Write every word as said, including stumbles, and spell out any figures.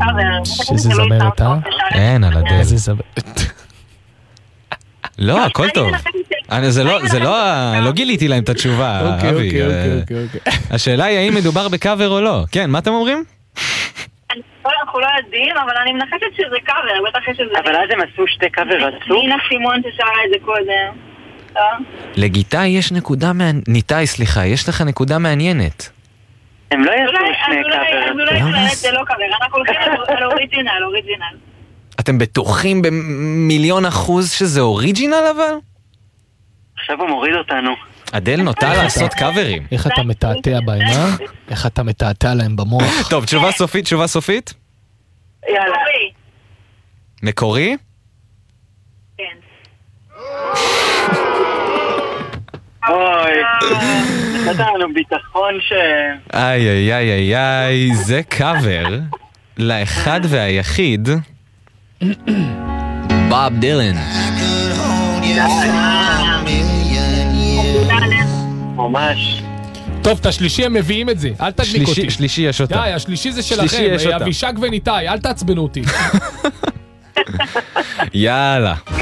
קאבר. שזה זמרת, אה? אין, על אדל. איזה זמרת. לא, הכל טוב. אני- זה לא, זה לא, ה- לא גיליתי להם את התשובה, אוקיי, אבי. אוקיי, אה, אוקיי, אוקיי, אוקיי. השאלה היא האם מדובר בקאבר או לא. כן, מה אתם אומרים? אנחנו לא יודעים, אבל אני מנחשת שזה קאבר, בטח יש איזה... אבל אז הם עשו שתי קאבר רצוף? נינה סימון ששרה את זה קודם. לא? לגיטאי יש נקודה מעניינת, ניתאי, סליחה, יש לך נקודה מעניינת. הם לא יעשו אולי, שני אז אולי, קאבר אז אולי למה? באמת זה לא קאבר, אנחנו הולכים על- על אוריג'ינל, אוריג'ינל. אתם בטוחים במיליון אחוז שזה אוריג'ינל אבל? עכשיו הוא מוריד אותנו. אדל נוטה לעשות קאברים. איך אתה מתעתע בהם, אה? איך אתה מתעתע להם במוח. טוב, תשובה סופית, תשובה סופית? יאללה. אורי. מקורי? כן. אוי, נתת לנו ביטחון ש... איי איי איי איי איי, זה קאבר לאחד והיחיד בוב דילן. ממש. טוב, את השלישי הם מביאים את זה, אל תדליק שלישי, אותי. שלישי יש אותה. די, השלישי זה שלישי שלכם, יש אותה. אבישק וניתאי, אל תעצבנו אותי. יאללה.